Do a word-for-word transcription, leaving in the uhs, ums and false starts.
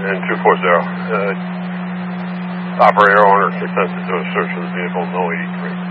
and two four zero. Uh, operator owner consented to a search of the vehicle, no eighty-three.